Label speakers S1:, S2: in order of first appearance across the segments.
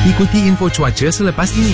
S1: Ikuti info cuaca selepas ini.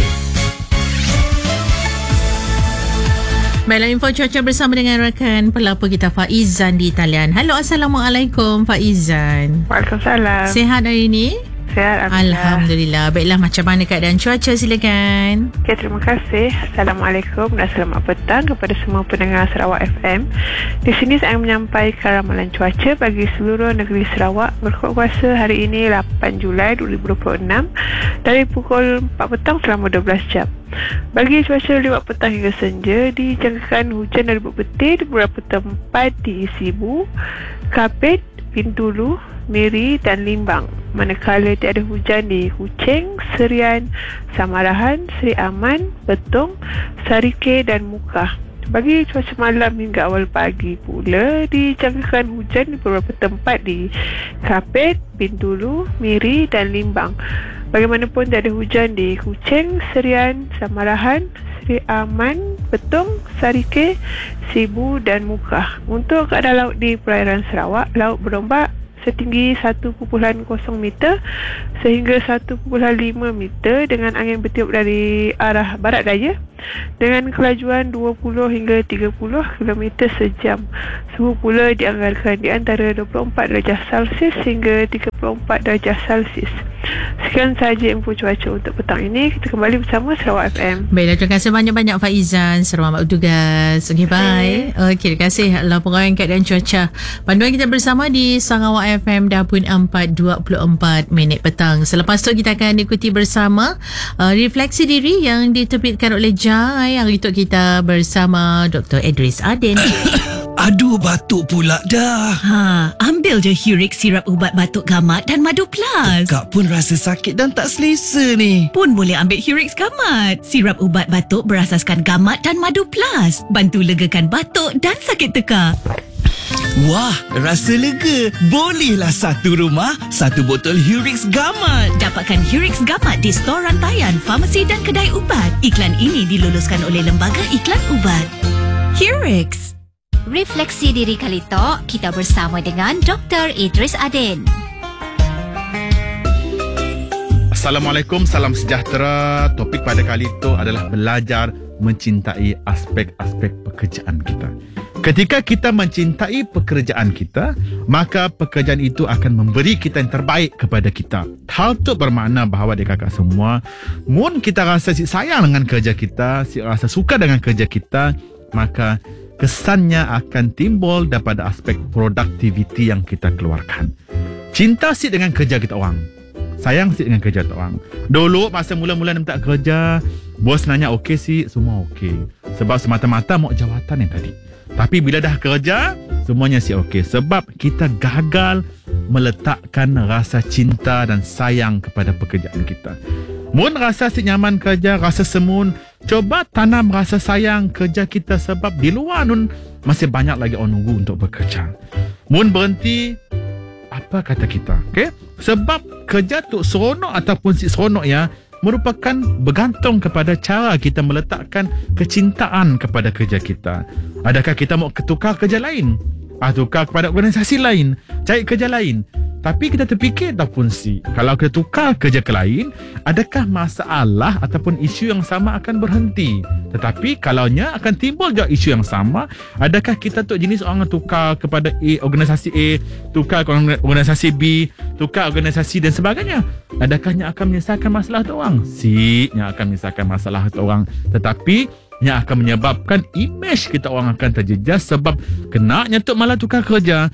S2: Baiklah, info cuaca bersama dengan rakan pelapor kita Faizan di talian. Halo, Assalamualaikum Faizan.
S3: Waalaikumsalam.
S2: Sihat hari ini?
S3: Sihat,
S2: Alhamdulillah. Baiklah, macam mana keadaan cuaca? Silakan.
S3: Okay, terima kasih. Assalamualaikum dan selamat petang kepada semua pendengar Sarawak FM. Di sini saya menyampaikan ramalan cuaca bagi seluruh negeri Sarawak berkuasa hari ini 8 Julai 2026 dari pukul 4 petang selama 12 jam. Bagi cuaca lewat petang hingga senja, dijangkakan hujan dari berpetir di beberapa tempat di Sibu, Kapit, Bintulu, Miri dan Limbang. Manakala tiada hujan di Kuching, Serian, Samarahan, Seri Aman, Betong, Sarike dan Mukah. Bagi cuaca malam hingga awal pagi pula, dijangkakan hujan di beberapa tempat di Kapit, Bintulu, Miri dan Limbang. Bagaimanapun tiada hujan di Kuching, Serian, Samarahan, Seri Aman, Betong, Sarike, Sibu dan Mukah. Untuk keadaan laut di perairan Sarawak, laut berombak setinggi 1.0 meter sehingga 1.5 meter dengan angin bertiup dari arah barat daya dengan kelajuan 20 hingga 30 km sejam. Suhu pula dianggarkan di antara 24 darjah Celsius hingga 34 darjah Celsius. Sekian sahaja info cuaca untuk petang ini. Kita kembali bersama Sarawak FM.
S2: Baiklah, terima kasih banyak-banyak Faizan. Selamat bertugas. Okay, bye. Okey, terima kasih laporan keadaan cuaca. Panduan kita bersama di Sarawak FM dah pun 4.24 minit petang. Selepas tu kita akan ikuti bersama refleksi diri yang diterbitkan oleh Jai. Hari itu kita bersama Dr. Idris Aden.
S4: Aduh, batuk pula dah.
S5: Ambil je Hurix sirap ubat batuk gamat dan Madu Plus.
S4: Kak pun rasa sakit dan tak selesa ni.
S5: Pun boleh ambil Hurix gamat. Sirap ubat batuk berasaskan gamat dan Madu Plus. Bantu legakan batuk dan sakit tekak.
S4: Wah, rasa lega. Bolehlah satu rumah, satu botol Hurix gamat.
S5: Dapatkan Hurix gamat di stor rantaian, farmasi dan kedai ubat. Iklan ini diluluskan oleh Lembaga Iklan Ubat. Hurix.
S6: Refleksi diri kali tok, kita bersama dengan Dr. Idris Aden.
S7: Assalamualaikum, salam sejahtera. Topik pada kali itu adalah belajar mencintai aspek-aspek pekerjaan kita. Ketika kita mencintai pekerjaan kita, maka pekerjaan itu akan memberi kita yang terbaik kepada kita. Hal itu bermakna bahawa adik-kakak semua, mun kita rasa sayang dengan kerja kita, rasa suka dengan kerja kita, maka kesannya akan timbul daripada aspek produktiviti yang kita keluarkan. Cinta sikit dengan kerja kita orang, sayang sikit dengan kerja kita orang. Dulu masa mula-mula nak kerja, bos nanya okey sih, semua okey. Sebab semata-mata mau jawatan yang tadi. Tapi bila dah kerja, semuanya sih okey. Sebab kita gagal meletakkan rasa cinta dan sayang kepada pekerjaan kita. Mun rasa si nyaman kerja, rasa semun, coba tanam rasa sayang kerja kita sebab di luar nun masih banyak lagi orang nunggu untuk bekerja. Mun berhenti, apa kata kita? Okay? Sebab kerja tu seronok ataupun si seronok ya, merupakan bergantung kepada cara kita meletakkan kecintaan kepada kerja kita. Adakah kita mau tukar kerja lain? Tukar kepada organisasi lain, cari kerja lain. Tapi kita terfikir ataupun kalau kita tukar kerja ke lain, adakah masalah ataupun isu yang sama akan berhenti? Tetapi kalaunya akan timbul juga isu yang sama, adakah kita tu jenis orang tukar kepada organisasi A, tukar ke organisasi B, tukar organisasi dan sebagainya? Adakahnya akan menyelesaikan masalah tu orang? Yang akan menyelesaikan masalah tu orang. Tetapi yang akan menyebabkan imej kita orang akan terjejas sebab kenanya tu malah tukar kerja,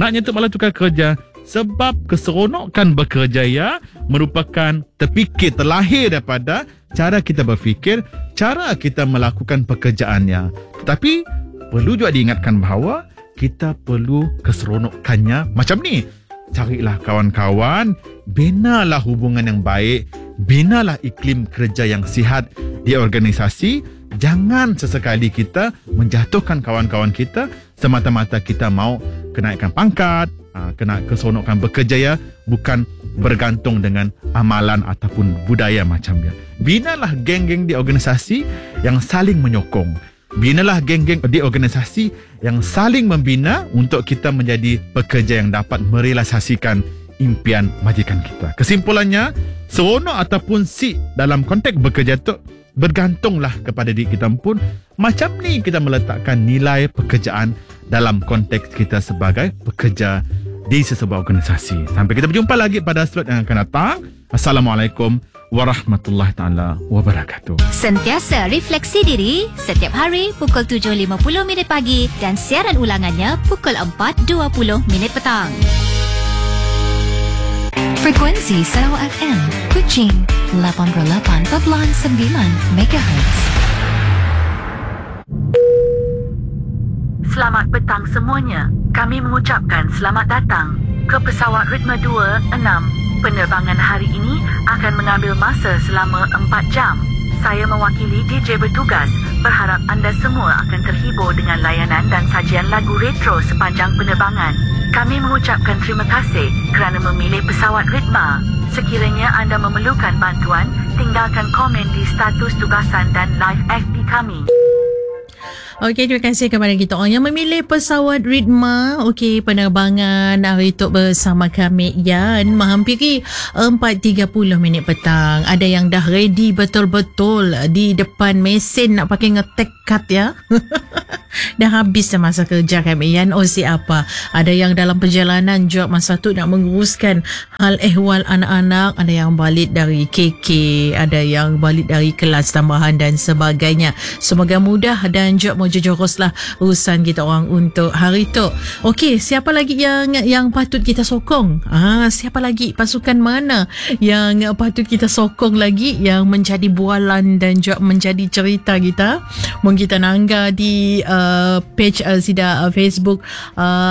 S7: sebab keseronokan bekerja ya merupakan terlahir daripada cara kita berfikir, cara kita melakukan pekerjaannya. Tetapi perlu juga diingatkan bahawa kita perlu keseronokannya macam ni. Carilah kawan-kawan, binalah hubungan yang baik, binalah iklim kerja yang sihat di organisasi. Jangan sesekali kita menjatuhkan kawan-kawan kita semata-mata kita mau kenaikan pangkat, kena keseronokan bekerja ya, bukan bergantung dengan amalan ataupun budaya macamnya. Binalah geng-geng di organisasi yang saling menyokong. Binalah geng-geng di organisasi yang saling membina untuk kita menjadi pekerja yang dapat merealisasikan impian majikan kita. Kesimpulannya, Seronok ataupun sik dalam konteks bekerja tu bergantunglah kepada diri kita pun. Macam ni kita meletakkan nilai pekerjaan dalam konteks kita sebagai pekerja di sesebuah organisasi. Sampai kita berjumpa lagi pada slot yang akan datang. Assalamualaikum warahmatullahi taala wabarakatuh.
S6: Sentiasa refleksi diri setiap hari pukul 7.50 minit pagi dan siaran ulangannya pukul 4.20 minit petang. Frekuensi Sarawak FM Kuching 88.9 MHz.
S5: Selamat petang semuanya. Kami mengucapkan selamat datang ke pesawat Ritma 26. Penerbangan hari ini akan mengambil masa selama 4 jam. Saya mewakili DJ bertugas, berharap anda semua akan terhibur dengan layanan dan sajian lagu retro sepanjang penerbangan. Kami mengucapkan terima kasih kerana memilih pesawat Ritma. Sekiranya anda memerlukan bantuan, tinggalkan komen di status tugasan dan live FB kami.
S2: Okey, terima kasih kepada kita orang yang memilih pesawat Ritma. Okey, penerbangan hari itu bersama kami Yan menghampiri 4.30 minit petang. Ada yang dah ready betul-betul di depan mesin nak pakai ngetek kad ya. Dah habis dah masa kerja kami Yan. Oh siapa? Ada yang dalam perjalanan juga masa tu nak menguruskan hal ehwal anak-anak. Ada yang balik dari KK, ada yang balik dari kelas tambahan dan sebagainya. Semoga mudah dan juga jejoroslah urusan kita orang untuk hari tu. Okey, siapa lagi yang patut kita sokong? Siapa lagi? Pasukan mana yang patut kita sokong lagi yang menjadi bualan dan juga menjadi cerita kita? Mungkin kita nangga di page Sida Facebook